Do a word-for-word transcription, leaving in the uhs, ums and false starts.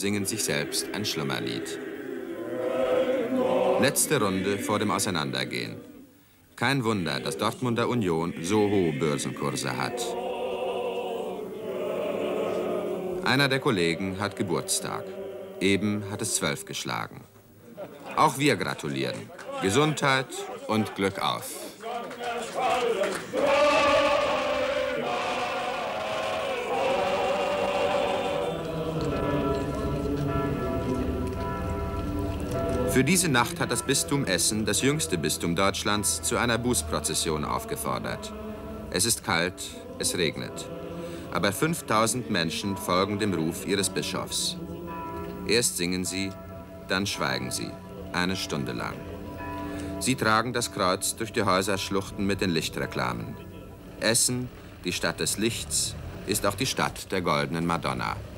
singen sich selbst ein Schlummerlied. Letzte Runde vor dem Auseinandergehen. Kein Wunder, dass Dortmunder Union so hohe Börsenkurse hat. Einer der Kollegen hat Geburtstag. Eben hat es zwölf geschlagen. Auch wir gratulieren. Gesundheit und Glück auf. Für diese Nacht hat das Bistum Essen, das jüngste Bistum Deutschlands, zu einer Bußprozession aufgefordert. Es ist kalt, es regnet. Aber fünftausend Menschen folgen dem Ruf ihres Bischofs. Erst singen sie, dann schweigen sie, eine Stunde lang. Sie tragen das Kreuz durch die Häuserschluchten mit den Lichtreklamen. Essen, die Stadt des Lichts, ist auch die Stadt der goldenen Madonna.